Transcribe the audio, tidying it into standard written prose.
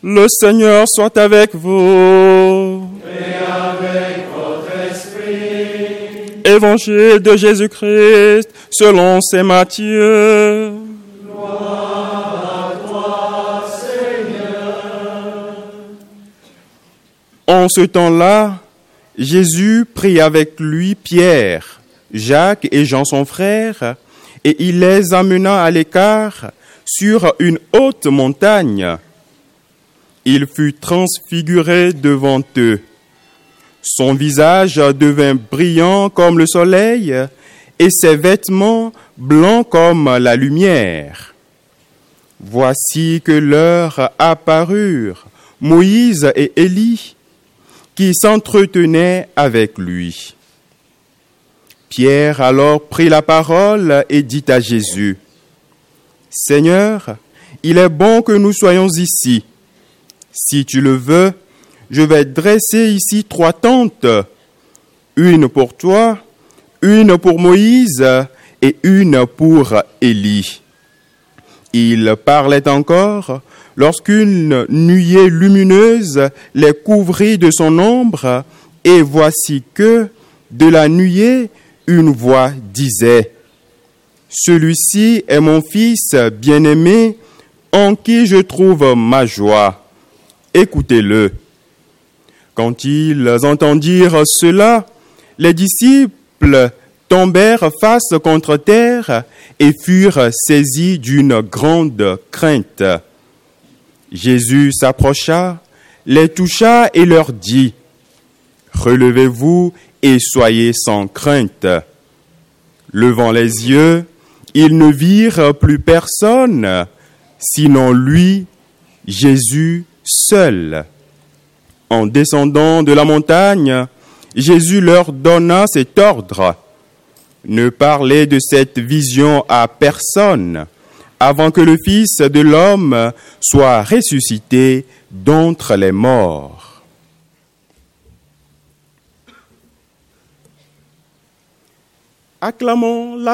Le Seigneur soit avec vous. Et avec votre esprit. Évangile de Jésus-Christ selon saint Matthieu. Gloire à toi, Seigneur. En ce temps-là, Jésus prit avec lui Pierre, Jacques et Jean son frère, et il les amena à l'écart sur une haute montagne. Il fut transfiguré devant eux. Son visage devint brillant comme le soleil et ses vêtements blancs comme la lumière. Voici que leur apparurent Moïse et Élie qui s'entretenaient avec lui. Pierre alors prit la parole et dit à Jésus, « Seigneur, il est bon que nous soyons ici. Si tu le veux, je vais dresser ici 3 tentes, une pour toi, une pour Moïse et une pour Élie. » Il parlait encore lorsqu'une nuée lumineuse les couvrit de son ombre, et voici que, de la nuée, une voix disait, « Celui-ci est mon fils bien-aimé, en qui je trouve ma joie. Écoutez-le. » Quand ils entendirent cela, les disciples tombèrent face contre terre et furent saisis d'une grande crainte. Jésus s'approcha, les toucha et leur dit, « Relevez-vous et soyez sans crainte. » Levant les yeux, ils ne virent plus personne, sinon lui, Jésus seul. En descendant de la montagne, Jésus leur donna cet ordre. Ne parlez de cette vision à personne, avant que le Fils de l'homme soit ressuscité d'entre les morts. Acclamons la